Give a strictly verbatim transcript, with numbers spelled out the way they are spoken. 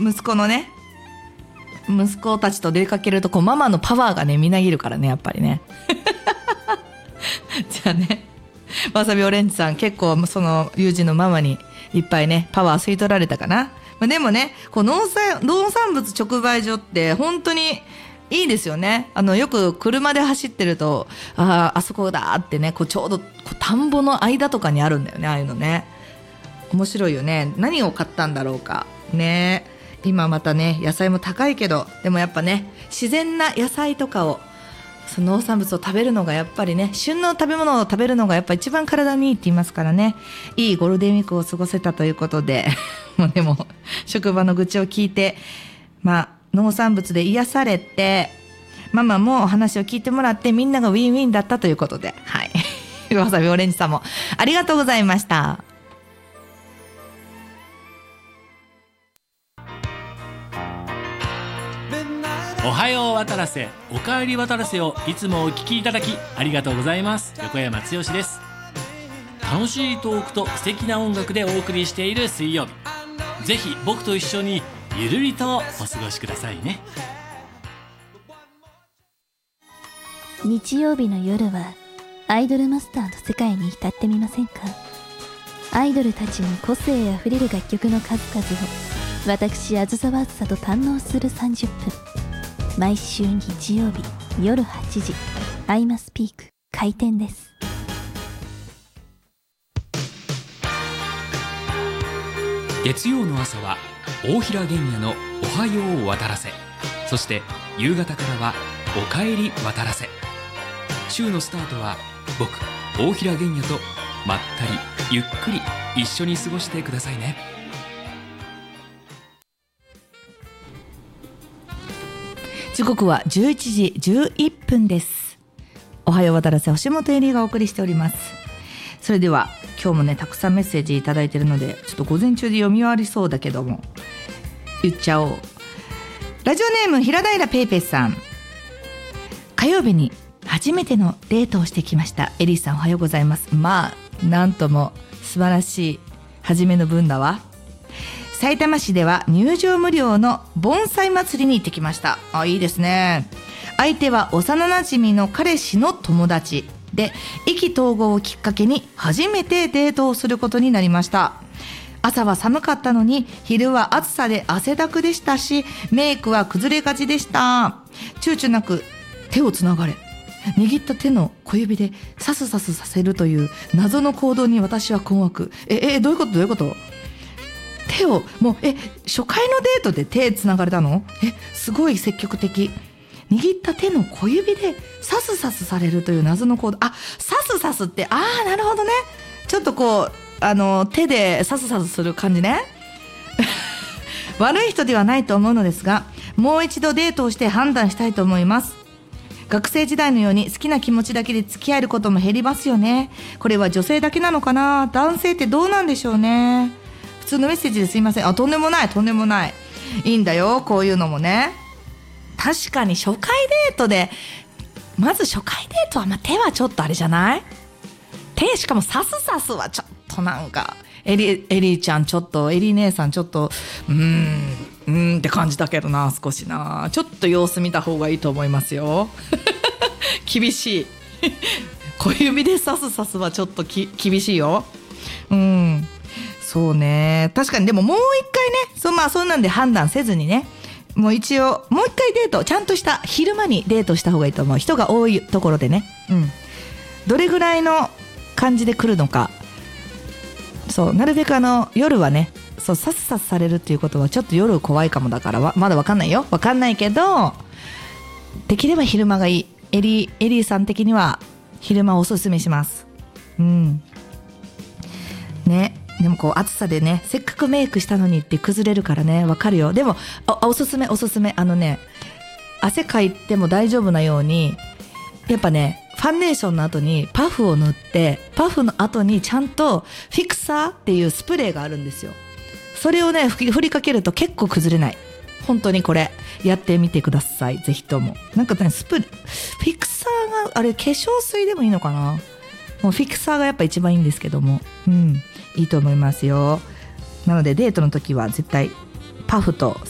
息子のね息子たちと出かけるとこうママのパワーがねみなぎるからねやっぱりねじゃあねわさびオレンジさん結構その友人のママにいっぱいねパワー吸い取られたかな。まあ、でもねこう 農, 産農産物直売所って本当にいいですよね。あのよく車で走ってるとああそこだってねこうちょうどこう田んぼの間とかにあるんだよね。ああいうのね面白いよね。何を買ったんだろうかね。今またね野菜も高いけどでもやっぱね自然な野菜とかをその農産物を食べるのがやっぱりね旬の食べ物を食べるのがやっぱ一番体にいいって言いますからね。いいゴールデンウィークを過ごせたということでもうでも職場の愚痴を聞いてまあ農産物で癒されてママもお話を聞いてもらってみんながウィンウィンだったということではいわさびオレンジさんもありがとうございました。 おはよう渡良瀬、おかえり渡良瀬をいつもお聞きいただきありがとうございます。横山剛です。楽しいトークと素敵な音楽でお送りしている水曜日、ぜひ僕と一緒にゆるりとお過ごしくださいね。 日曜日の夜はアイドルマスターの世界に浸ってみませんか。アイドルたちの個性あふれる楽曲の数々を私あずさわあずさと堪能するさんじゅっぷん、毎週日曜日夜はちじアイマスピーク開店です。 月曜の朝は大平玄也のおはよう渡良瀬、そして夕方からはおかえり渡良瀬。週のスタートは僕大平玄也とまったりゆっくり一緒に過ごしてくださいね。 時刻はじゅういちじじゅういっぷんです。おはよう渡良瀬、星本恵里がお送りしております。それでは今日もねたくさんメッセージいただいているのでちょっと午前中で読み終わりそうだけども言っちゃおう。ラジオネーム平平ペイペイさん、火曜日に初めてのデートをしてきました。エリーさんおはようございます。まあなんとも素晴らしい初めの分だわ。埼玉市では入場無料の盆栽祭りに行ってきました。あ、いいですね。相手は幼なじみの彼氏の友達で意気投合をきっかけに初めてデートをすることになりました。朝は寒かったのに昼は暑さで汗だくでしたしメイクは崩れがちでした。躊躇なく手をつながれ握った手の小指でサスサスさせるという謎の行動に私は困惑。ええどういうことどういうこと。手をもうえ初回のデートで手つながれたの。えすごい積極的。握った手の小指でサスサスされるという謎の行動。あ、サスサスってああなるほどね。ちょっとこうあの手でサスサスする感じね悪い人ではないと思うのですがもう一度デートをして判断したいと思います。学生時代のように好きな気持ちだけで付き合えることも減りますよね。これは女性だけなのかな。男性ってどうなんでしょうね。普通のメッセージですいません。あ、とんでもないとんでもない。いいんだよこういうのもね。確かに初回デートでまず初回デートは、まあ、手はちょっとあれじゃない。手しかもサスサスはちょっとなんかエリエリーちゃんちょっとエリー姉さんちょっとうーんうーんって感じだけどな。少しなちょっと様子見た方がいいと思いますよ厳しい小指でサスサスはちょっとき厳しいよ。うんそうね。確かにでももう一回ねそう、まあ、そんなんで判断せずにねもう一応もう一回デートちゃんとした昼間にデートした方がいいと思う。人が多いところでね、うん、どれぐらいの感じで来るのか。そうなるべくあの夜はねそうサスサスされるっていうことはちょっと夜怖いかもだからわまだ分かんないよ分かんないけどできれば昼間がいい。エリー、エリーさん的には昼間をおすすめします。うんね。でもこう暑さでねせっかくメイクしたのにって崩れるからねわかるよ。でも お, おすすめおすすめあのね汗かいても大丈夫なようにやっぱねファンデーションの後にパフを塗ってパフの後にちゃんとフィクサーっていうスプレーがあるんですよ。それをね振りかけると結構崩れない。本当にこれやってみてくださいぜひとも。なんかねスプレフィクサーがあれ化粧水でもいいのかな。もうフィクサーがやっぱ一番いいんですけどもうんいいと思いますよ。なのでデートの時は絶対パフと